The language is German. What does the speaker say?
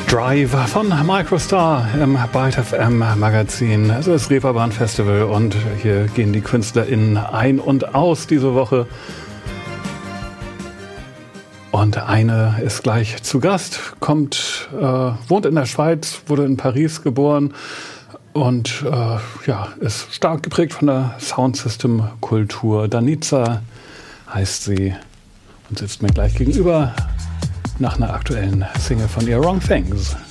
Drive von Microstar im Byte FM Magazin. Also das Reeperbahn Festival und hier gehen die KünstlerInnen ein und aus diese Woche. Und eine ist gleich zu Gast, wohnt in der Schweiz, wurde in Paris geboren und ist stark geprägt von der Soundsystem-Kultur. Danica heißt sie und sitzt mir gleich gegenüber nach einer aktuellen Single von ihr, Wrong Things.